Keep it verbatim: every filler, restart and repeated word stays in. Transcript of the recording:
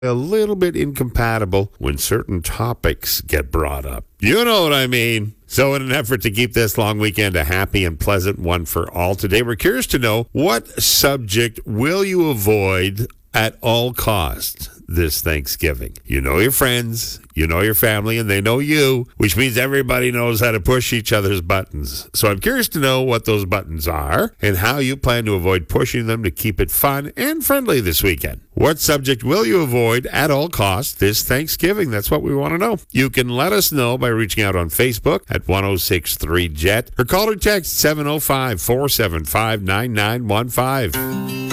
a little bit incompatible when certain topics get brought up. You know what I mean. So in an effort to keep this long weekend a happy and pleasant one for all, today we're curious to know, what subject will you avoid at all costs this Thanksgiving? You know your friends, you know your family, and they know you, which means everybody knows how to push each other's buttons. So I'm curious to know what those buttons are and how you plan to avoid pushing them to keep it fun and friendly this weekend. What subject will you avoid at all costs this Thanksgiving? That's what we want to know. You can let us know by reaching out on Facebook at ten sixty-three Jet or call or text seven oh five, four seven five, nine nine one five.